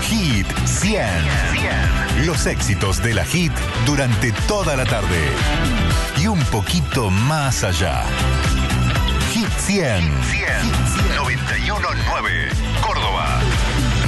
Hit 100. Los éxitos de la Hit durante toda la tarde. Y un poquito más allá. Hit 100. 91.9 Córdoba.